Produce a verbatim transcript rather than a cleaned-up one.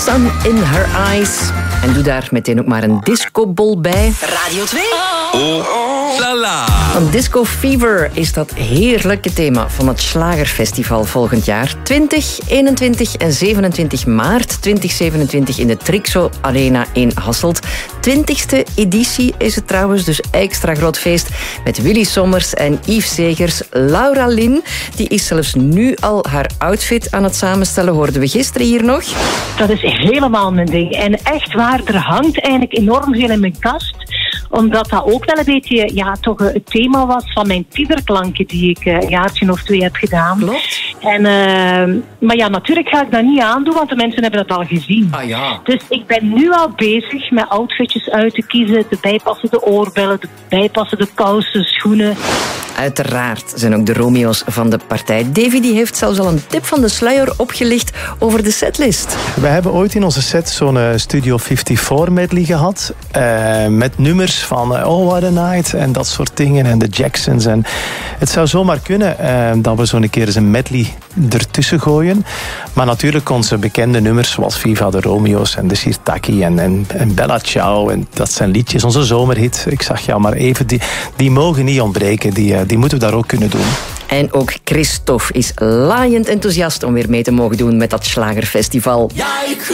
Sun in Her Eyes. En doe daar meteen ook maar een discobol bij. Radio twee. Oh, la la. Want Disco Fever is dat heerlijke thema van het Schlagerfestival volgend jaar. twintig, eenentwintig en zevenentwintig maart twintig zevenentwintig in de Trixo Arena in Hasselt. twintigste editie is het trouwens, dus extra groot feest met Willy Sommers en Yves Segers. Laura Lin, die is zelfs nu al haar outfit aan het samenstellen, hoorden we gisteren hier nog. Dat is helemaal mijn ding. En echt waar, er hangt eigenlijk enorm veel in mijn kast. Omdat dat ook wel een beetje ja, toch het thema was van mijn tienerklanken die ik een jaartje of twee heb gedaan. Klopt. En, uh, maar ja, natuurlijk ga ik dat niet aandoen, want de mensen hebben dat al gezien. Ah ja. Dus ik ben nu al bezig met outfitjes uit te kiezen. De bijpassende oorbellen, de bijpassende kousen, schoenen. Uiteraard zijn ook de Romeo's van de partij. Davy die heeft zelfs al een tip van de sluier opgelicht over de setlist. We hebben ooit in onze set zo'n uh, Studio vijfenvijftig medley gehad. Uh, met nummers van uh, Oh What a Night en dat soort dingen. En de Jacksons. En het zou zomaar kunnen uh, dat we zo'n keer eens een medley ertussen gooien. Maar natuurlijk onze bekende nummers zoals Viva de Romeo's en de Sirtaki en, en, en Bella Ciao. En dat zijn liedjes, onze zomerhit. Ik zag jou maar even. Die, die mogen niet ontbreken. Die, uh, die moeten we daar ook kunnen doen. En ook Christophe is laaiend enthousiast om weer mee te mogen doen met dat Schlagerfestival. Ja, ik